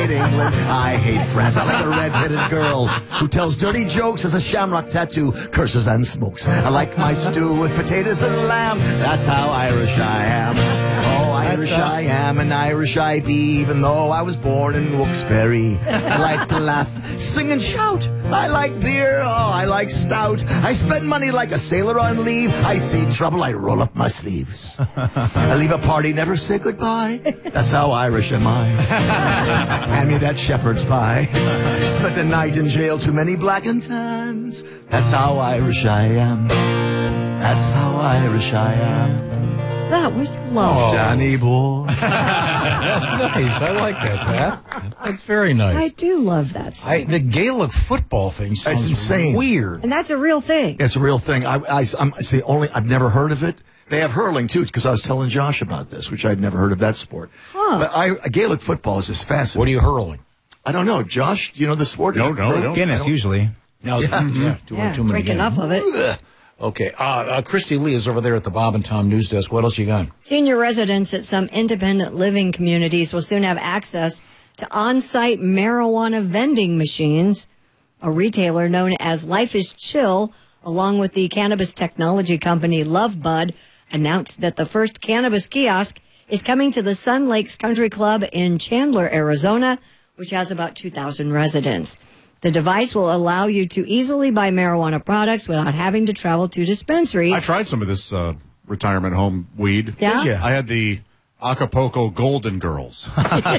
hate England. I hate France. I like a red-headed girl who tells dirty jokes, has a shamrock tattoo, curses and smokes. I like my stew with potatoes and lamb. That's how Irish I am. Oh, Irish I am, and Irish I be, even though I was born in Wilkes-Barre. I like to laugh, sing and shout. I like beer, oh, I like stout. I spend money like a sailor on leave. I see trouble, I roll up my sleeves. I leave a party, never say goodbye. That's how Irish am I. Hand me that shepherd's pie. Spent a night in jail, too many black and tans. That's how Irish I am. That's how Irish I am. That was lovely. Johnny boy. That's nice. I like that, Pat. That's very nice. I do love that song. The Gaelic football thing sounds It's insane. weird. And that's a real thing. It's a real thing. It's the only, I've never heard of it. They have hurling, too, because I was telling Josh about this, which I'd never heard of that sport. Huh. But Gaelic football is just fascinating. What are you hurling? I don't know. Josh, do you know the sport? No. Guinness, usually. No, too many drink enough of it. Ugh. Okay. Christy Lee is over there at the Bob and Tom News Desk. What else you got? Senior residents at some independent living communities will soon have access to on-site marijuana vending machines. A retailer known as Life is Chill, along with the cannabis technology company Love Bud, announced that the first cannabis kiosk is coming to the Sun Lakes Country Club in Chandler, Arizona, which has about 2,000 residents. The device will allow you to easily buy marijuana products without having to travel to dispensaries. I tried some of this retirement home weed. Yeah? Did you? I had the Acapulco Golden Girls.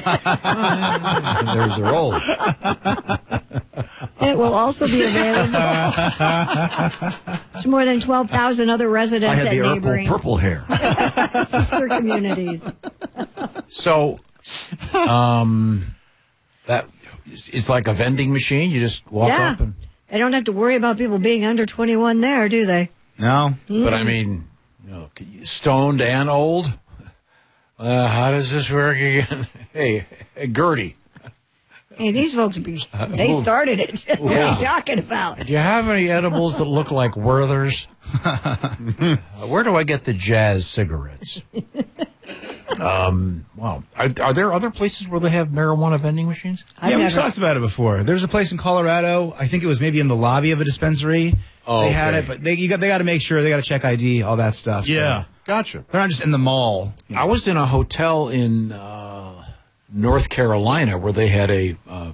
They're old. It will also be available to more than 12,000 other I residents had at the neighboring purple hair. sister communities. So, that it's like a vending machine. You just walk Yeah. up and. They don't have to worry about people being under 21 there, do they? No. But I mean, stoned and old. How does this work again? Hey, Gertie. Hey, these folks, they started it. What are you talking about? Do you have any edibles that look like Werther's? Where do I get the Jazz cigarettes? Wow. Are there other places where they have marijuana vending machines? I've We've never- talked about it before. There's a place in Colorado. I think it was maybe in the lobby of a dispensary. Oh, they had okay. it, but they got to make sure, they got to check ID, all that stuff. Yeah, So gotcha. they're not just in the mall. I was in a hotel in North Carolina where they had a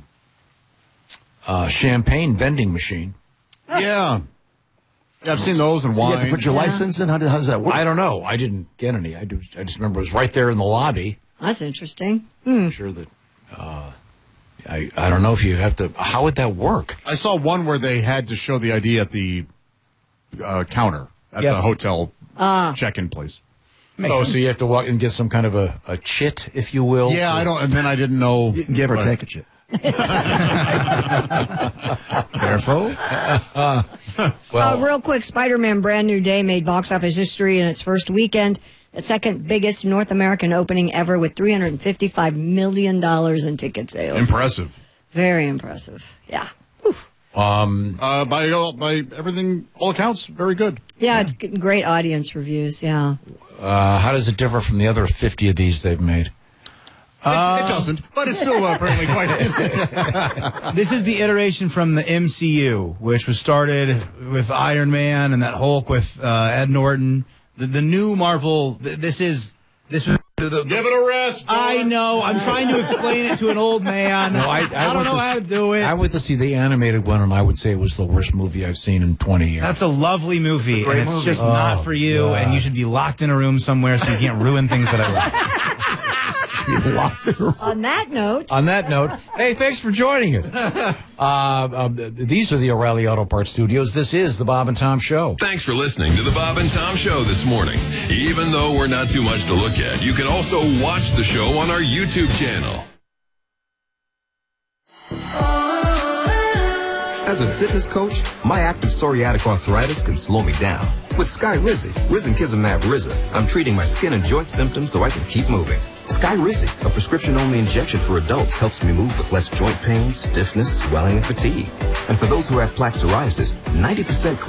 champagne vending machine. Yeah. I've seen those and wine. You have to put your license in? How does that work? I don't know. I didn't get any. I just remember it was right there in the lobby. That's interesting. I'm sure that I don't know if you have to. How would that work? I saw one where they had to show the ID at the counter at the hotel check-in place. So you have to walk and get some kind of a chit, if you will. Yeah, I don't. And then I didn't know. You can give or take a chip. Careful. Real quick, Spider-Man Brand New Day made box office history in its first weekend, the second biggest North American opening ever with $355 million in ticket sales. Impressive. Very impressive. Yeah. By everything, all accounts, very good. Yeah, it's great audience reviews, yeah. How does it differ from the other 50 of these they've made? It doesn't, but it's still apparently quite. This is the iteration from the MCU, which was started with Iron Man and that Hulk with Ed Norton. The new Marvel, this was... Give it a rest. I know. I'm trying to explain it to an old man. No, I don't know how to do it. I went to see the animated one, and I would say it was the worst movie I've seen in 20 years. That's a lovely movie, and it's just not for you, and you should be locked in a room somewhere so you can't ruin things that I like. On that note, hey, thanks for joining us. These are the O'Reilly Auto Parts Studios. This is the Bob and Tom Show. Thanks for listening to the Bob and Tom Show this morning. Even though we're not too much to look at, you can also watch the show on our YouTube channel. As a fitness coach, my active psoriatic arthritis can slow me down. With Skyrizi, Risankizumab Riza, I'm treating my skin and joint symptoms so I can keep moving. Skyrizi, a prescription-only injection for adults, helps me move with less joint pain, stiffness, swelling, and fatigue. And for those who have plaque psoriasis, 90%